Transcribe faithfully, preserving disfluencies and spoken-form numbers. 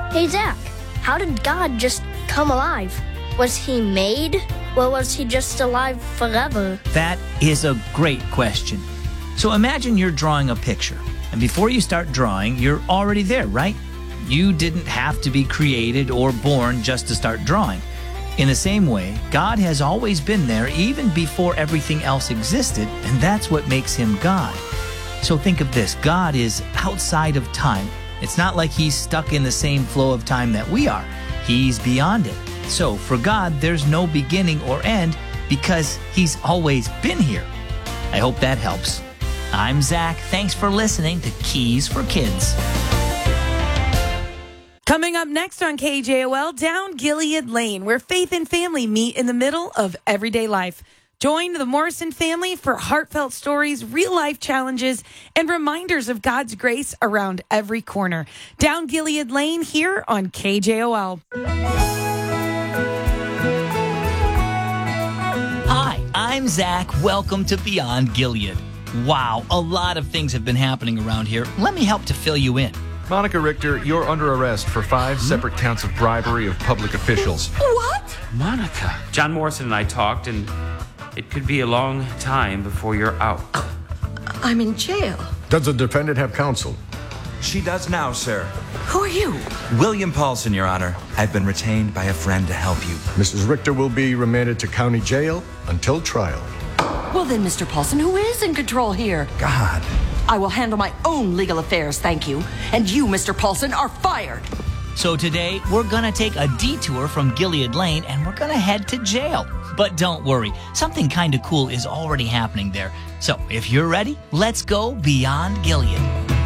Hey, Zach, how did God just come alive? Was he made, or was he just alive forever? That is a great question. So imagine you're drawing a picture, and before you start drawing, you're already there, right? You didn't have to be created or born just to start drawing. In the same way, God has always been there even before everything else existed, and that's what makes him God. So think of this, God is outside of time. It's not like he's stuck in the same flow of time that we are. He's beyond it. So for God, there's no beginning or end because he's always been here. I hope that helps. I'm Zach. Thanks for listening to Keys for Kids. Coming up next on K J O L, down Gilead Lane, where faith and family meet in the middle of everyday life. Join the Morrison family for heartfelt stories, real-life challenges, and reminders of God's grace around every corner. Down Gilead Lane here on K J O L. Hi, I'm Zach. Welcome to Beyond Gilead. Wow, a lot of things have been happening around here. Let me help to fill you in. Monica Richter, you're under arrest for five separate counts of bribery of public officials. What? Monica. John Morrison and I talked, and it could be a long time before you're out. I'm in jail. Does the defendant have counsel? She does now, sir. Who are you? William Paulson, Your Honor. I've been retained by a friend to help you. Missus Richter will be remanded to county jail until trial. Well then, Mister Paulson, who is in control here? God. I will handle my own legal affairs, thank you. And you, Mister Paulson, are fired. So today, we're going to take a detour from Gilead Lane and we're going to head to jail. But don't worry, something kind of cool is already happening there. So if you're ready, let's go Beyond Gilead.